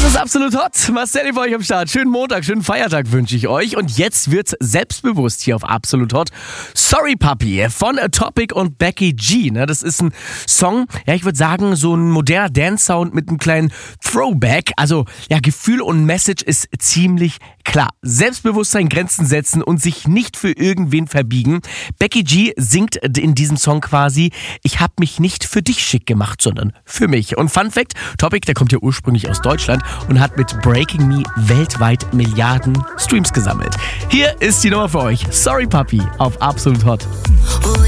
ist absolut hot. Marcel für euch am Start. Schönen Montag, schönen Feiertag wünsche ich euch. Und jetzt wird's selbstbewusst hier auf Absolut Hot. Sorry Papi von Topic und Becky G. Das ist ein Song, ja, ich würde sagen, so ein moderner Dance-Sound mit einem kleinen Throwback. Also, ja, Gefühl und Message ist ziemlich klar. Selbstbewusstsein, Grenzen setzen und sich nicht für irgendwen verbiegen. Becky G singt in diesem Song quasi: Ich habe mich nicht für dich schick gemacht, sondern für mich. Und Fun Fact, Topic, der kommt ja ursprünglich aus Deutschland und hat mit Breaking Me weltweit Milliarden Streams gesammelt. Hier ist die Nummer für euch. Sorry Papi auf Absolut Hot.